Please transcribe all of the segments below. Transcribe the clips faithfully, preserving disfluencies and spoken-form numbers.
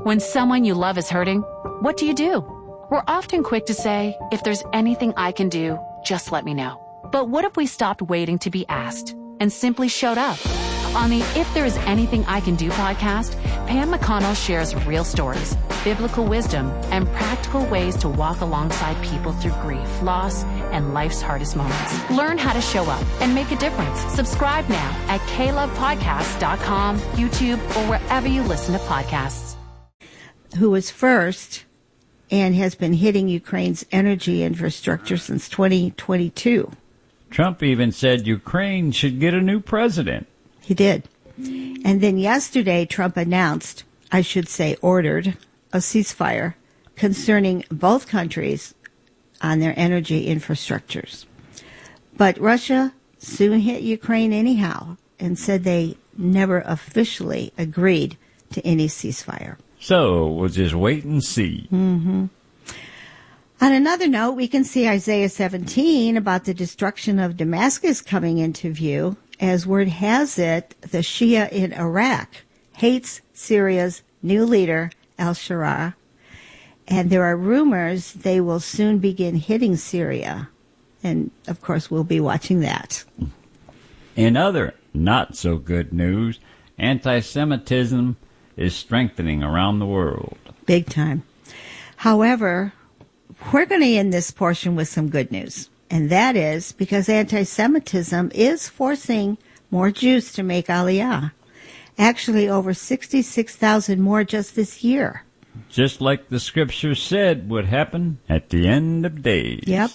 When someone you love is hurting, what do you do? We're often quick to say, if there's anything I can do, just let me know. But what if we stopped waiting to be asked and simply showed up? On the If There Is Anything I Can Do podcast, Pam McConnell shares real stories, biblical wisdom, and practical ways to walk alongside people through grief, loss, and life's hardest moments. Learn how to show up and make a difference. Subscribe now at k love podcast dot com, YouTube, or wherever you listen to podcasts. Who was first and has been hitting Ukraine's energy infrastructure since twenty twenty-two. Trump even said Ukraine should get a new president. He did. And then yesterday, Trump announced, I should say ordered, a ceasefire concerning both countries on their energy infrastructures. But Russia soon hit Ukraine anyhow and said they never officially agreed to any ceasefire. So we'll just wait and see. Mm-hmm. On another note, we can see Isaiah seventeen about the destruction of Damascus coming into view. As word has it, the Shia in Iraq hates Syria's new leader, al-Sharaa, and there are rumors they will soon begin hitting Syria. And, of course, we'll be watching that. In other not-so-good news, anti-Semitism is strengthening around the world. Big time. However, we're going to end this portion with some good news. And that is because anti-Semitism is forcing more Jews to make Aliyah. Actually, over sixty-six thousand more just this year. Just like the scripture said would happen at the end of days. Yep.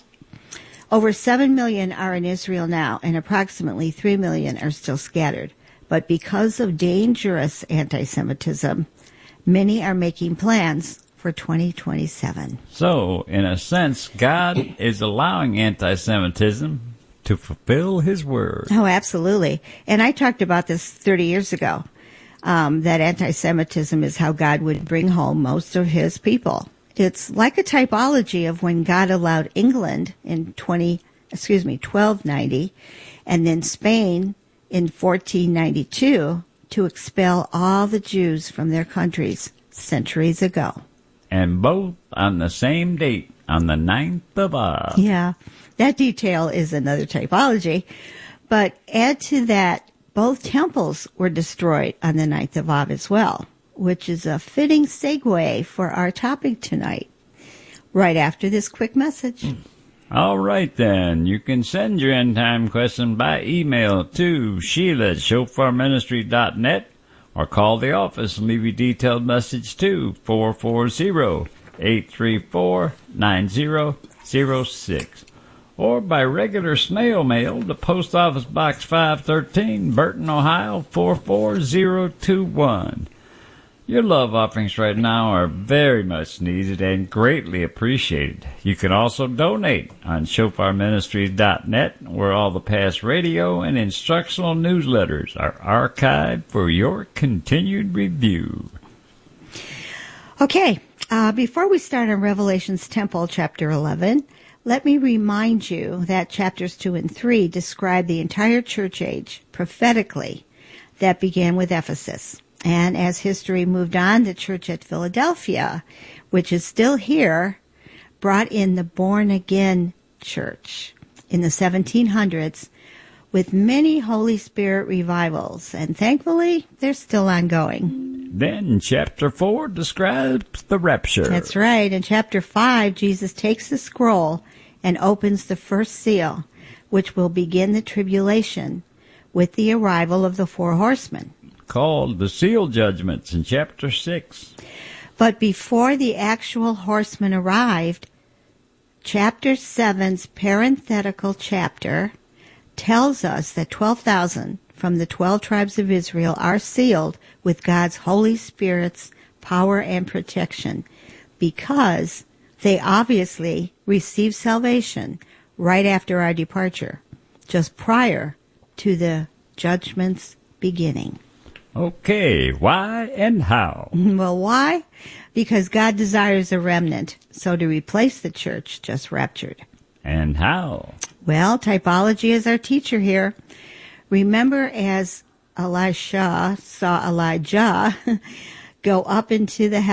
Over seven million are in Israel now, and approximately three million are still scattered. But because of dangerous anti-Semitism, many are making plans for twenty twenty-seven. So, in a sense, God is allowing anti-Semitism to fulfill his word. Oh, absolutely. And I talked about this thirty years ago, um, that anti-Semitism is how God would bring home most of his people. It's like a typology of when God allowed England in twenty, excuse me, twelve ninety, and then Spain in fourteen ninety-two to expel all the Jews from their countries centuries ago. And both on the same date, on the ninth of Av. Yeah, that detail is another typology. But add to that, both temples were destroyed on the ninth of Av as well, which is a fitting segue for our topic tonight, right after this quick message. All right, then. You can send your end-time question by email to Sheila at shofar ministry dot net. Or call the office and leave a detailed message to four four zero, eight three four, nine zero zero six. Or by regular snail mail to Post Office Box five thirteen, Burton, Ohio, four four zero two one. Your love offerings right now are very much needed and greatly appreciated. You can also donate on shofar ministry dot net, where all the past radio and instructional newsletters are archived for your continued review. Okay, uh, before we start on Revelation's Temple, chapter eleven, let me remind you that chapters two and three describe the entire church age prophetically that began with Ephesus. And as history moved on, the church at Philadelphia, which is still here, brought in the born-again church in the seventeen hundreds with many Holy Spirit revivals. And thankfully, they're still ongoing. Then chapter four describes the rapture. That's right. In chapter five, Jesus takes the scroll and opens the first seal, which will begin the tribulation with the arrival of the four horsemen, called the seal judgments in chapter six. But before the actual horsemen arrived, chapter seven's parenthetical chapter tells us that twelve thousand from the twelve tribes of Israel are sealed with God's Holy Spirit's power and protection, because they obviously received salvation right after our departure, just prior to the judgment's beginning. Okay, why and how? Well, why? Because God desires a remnant, so to replace the church just raptured. And how? Well, typology is our teacher here. Remember, as Elisha saw Elijah go up into the